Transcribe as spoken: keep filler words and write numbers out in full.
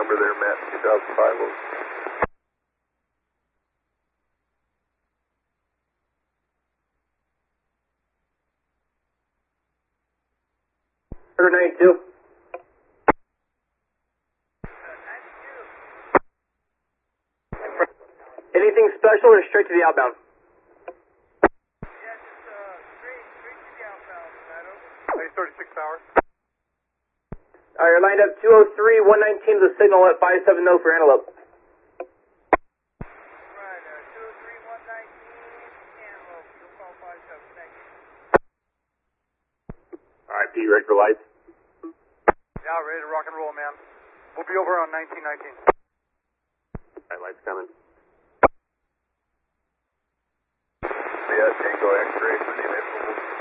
number there, Matt, two thousand five. Order ninety-two. Anything special or straight to the outbound? thirty-six hours. All right, you're lined up two oh three, one nineteen, the signal at five seven zero for Antelope. Right, uh, two oh three, one nineteen, Antelope, you'll call five seven, thank you. All right, P, ready for lights? Yeah, ready to rock and roll, man. We'll be over on nineteen nineteen. All right, lights coming. Yeah, Tango X-ray.